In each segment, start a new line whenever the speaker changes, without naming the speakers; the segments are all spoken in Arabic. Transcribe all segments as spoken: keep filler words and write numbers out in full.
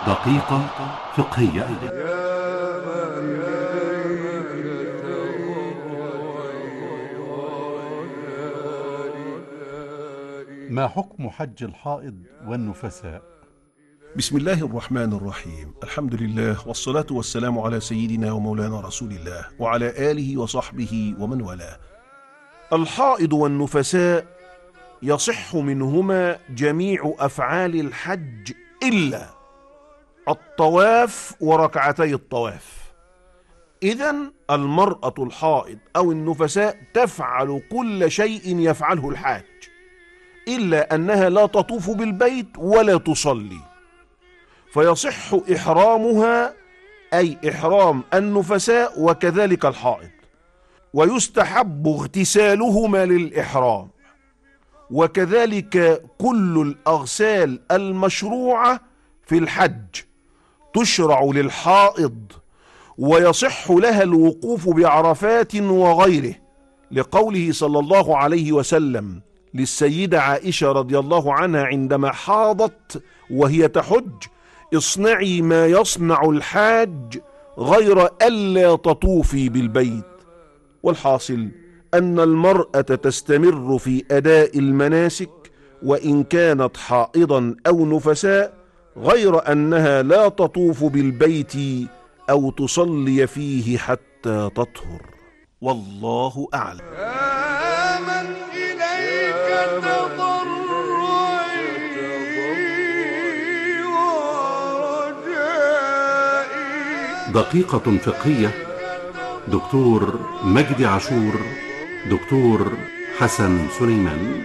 دقيقة فقهية. ما حكم حج الحائض والنفساء؟
بسم الله الرحمن الرحيم. الحمد لله والصلاة والسلام على سيدنا ومولانا رسول الله وعلى آله وصحبه ومن والاه. الحائض والنفساء يصح منهما جميع أفعال الحج إلا الطواف وركعتي الطواف. إذن المرأة الحائض أو النفساء تفعل كل شيء يفعله الحاج، إلا أنها لا تطوف بالبيت ولا تصلي، فيصح إحرامها أي إحرام النفساء وكذلك الحائض، ويستحب اغتسالهما للإحرام، وكذلك كل الأغسال المشروعة في الحج تشرع للحائض، ويصح لها الوقوف بعرفات وغيره، لقوله صلى الله عليه وسلم للسيدة عائشة رضي الله عنها عندما حاضت وهي تحج: اصنعي ما يصنع الحاج غير ألا تطوفي بالبيت. والحاصل أن المرأة تستمر في أداء المناسك وإن كانت حائضا أو نفساء، غير أنها لا تطوف بالبيت أو تصلي فيه حتى تطهر، والله أعلم.
آمن إليك تضرعي ورجائي.
دقيقة فقهية. دكتور مجدي عاشور، دكتور حسن سليمان.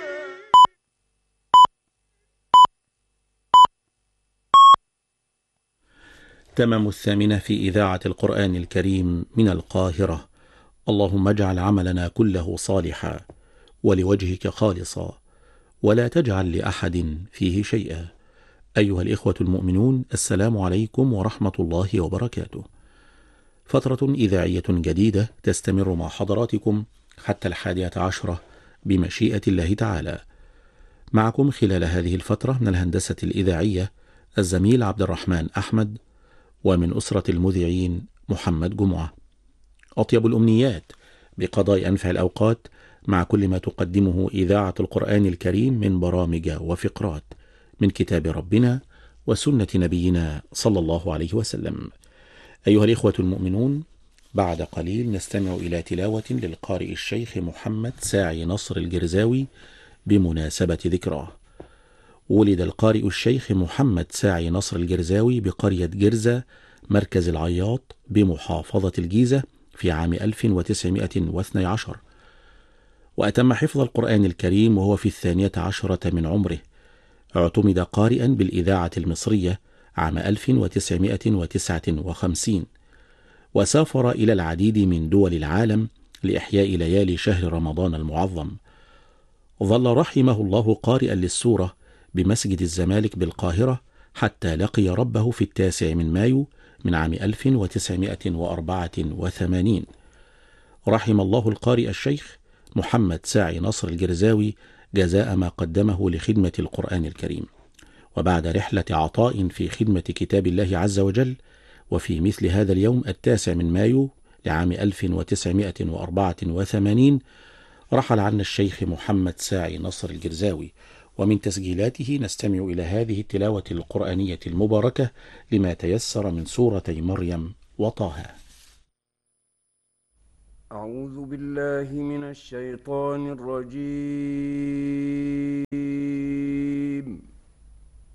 تمام الثامنة في إذاعة القرآن الكريم من القاهرة. اللهم اجعل عملنا كله صالحا ولوجهك خالصا ولا تجعل لأحد فيه شيئا. أيها الإخوة المؤمنون، السلام عليكم ورحمة الله وبركاته. فترة إذاعية جديدة تستمر مع حضراتكم حتى الحادية عشرة بمشيئة الله تعالى. معكم خلال هذه الفترة من الهندسة الإذاعية الزميل عبد الرحمن أحمد، ومن أسرة المذيعين محمد جمعة. أطيب الأمنيات بقضاء أنفع الأوقات مع كل ما تقدمه إذاعة القرآن الكريم من برامج وفقرات من كتاب ربنا وسنة نبينا صلى الله عليه وسلم. أيها الإخوة المؤمنون، بعد قليل نستمع إلى تلاوة للقارئ الشيخ محمد ساعي نصر الجرزاوي بمناسبة ذكراه. ولد القارئ الشيخ محمد ساعي نصر الجرزاوي بقرية جرزة مركز العياط بمحافظة الجيزة في عام ألف وتسعمائة واثني عشر، وأتم حفظ القرآن الكريم وهو في الثانية عشرة من عمره. اعتمد قارئا بالإذاعة المصرية عام ألف وتسعمائة وتسعة وخمسين، وسافر إلى العديد من دول العالم لإحياء ليالي شهر رمضان المعظم. ظل رحمه الله قارئا للسورة بمسجد الزمالك بالقاهرة حتى لقي ربه في التاسع من مايو من عام ألف وتسعمائة وأربعة وثمانين. رحم الله القارئ الشيخ محمد ساعي نصر الجرزاوي جزاء ما قدمه لخدمة القرآن الكريم. وبعد رحلة عطاء في خدمة كتاب الله عز وجل، وفي مثل هذا اليوم التاسع من مايو لعام ألف وتسعمائة وأربعة وثمانين، رحل عنا الشيخ محمد ساعي نصر الجرزاوي. ومن تسجيلاته نستمع إلى هذه التلاوة القرآنية المباركة لما تيسر من سورتي مريم وطه.
أعوذ بالله من الشيطان الرجيم.